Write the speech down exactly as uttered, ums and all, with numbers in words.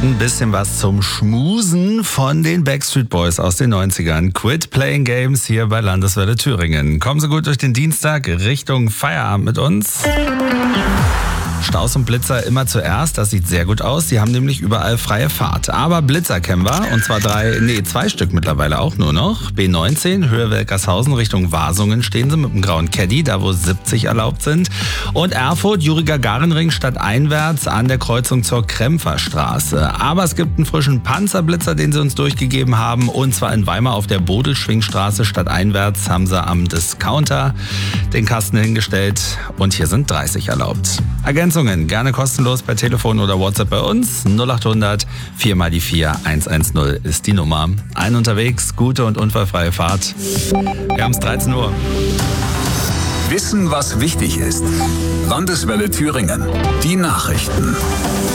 Ein bisschen was zum Schmusen von den Backstreet Boys aus den neunzigern. Quit Playing Games hier bei Landeswelle Thüringen. Kommen Sie gut durch den Dienstag Richtung Feierabend mit uns. Staus und Blitzer immer zuerst, das sieht sehr gut aus. Sie haben nämlich überall freie Fahrt. Aber Blitzer kennen wir, und zwar drei, nee, zwei Stück mittlerweile auch nur noch. B neunzehn, Höhe Welkershausen Richtung Wasungen stehen sie mit dem grauen Caddy, da wo siebzig erlaubt sind. Und Erfurt, Juri-Gagarin-Ring stadteinwärts an der Kreuzung zur Krempferstraße. Aber es gibt einen frischen Panzerblitzer, den sie uns durchgegeben haben, und zwar in Weimar auf der Bodelschwingstraße stadteinwärts haben sie am Discounter den Kasten hingestellt und hier sind dreißig erlaubt. Ergänzungen gerne kostenlos per Telefon oder WhatsApp bei uns. null acht hundert vier mal die vier eins eins null ist die Nummer. Ein unterwegs, gute und unfallfreie Fahrt. Wir haben es dreizehn Uhr. Wissen, was wichtig ist. Landeswelle Thüringen. Die Nachrichten.